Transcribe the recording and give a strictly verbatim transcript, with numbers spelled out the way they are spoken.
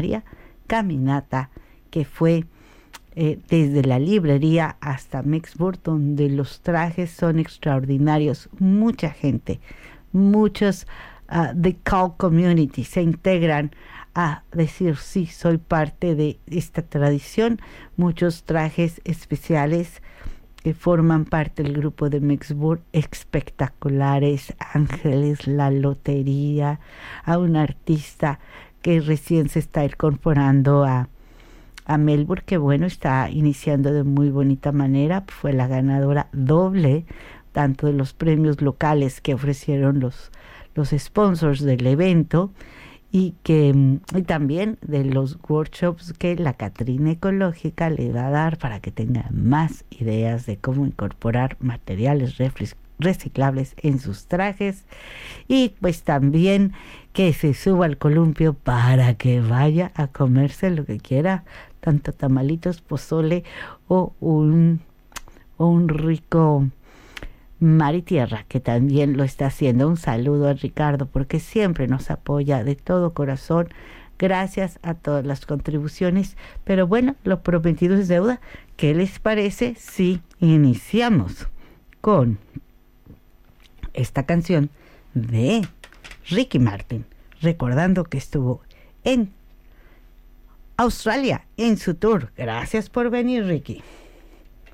caminata que fue eh, desde la librería hasta Mexburg, donde los trajes son extraordinarios. Mucha gente, muchos uh, The Call Community se integran a decir sí, soy parte de esta tradición. Muchos trajes especiales que forman parte del grupo de Mexburg, espectaculares, ángeles, la lotería, a un artista que recién se está incorporando a, a Melbourne, que bueno, está iniciando de muy bonita manera. Fue la ganadora doble, tanto de los premios locales que ofrecieron los, los sponsors del evento, y que y también de los workshops que la Catrina Ecológica le va a dar para que tenga más ideas de cómo incorporar materiales reciclables en sus trajes, y pues también que se suba al columpio para que vaya a comerse lo que quiera, tanto tamalitos, pozole o un, o un rico mar y tierra, que también lo está haciendo. Un saludo a Ricardo, porque siempre nos apoya de todo corazón. Gracias a todas las contribuciones. Pero bueno, lo prometido es deuda. ¿Qué les parece si iniciamos con esta canción de Ricky Martin, recordando que estuvo en Australia en su tour? Gracias por venir, Ricky.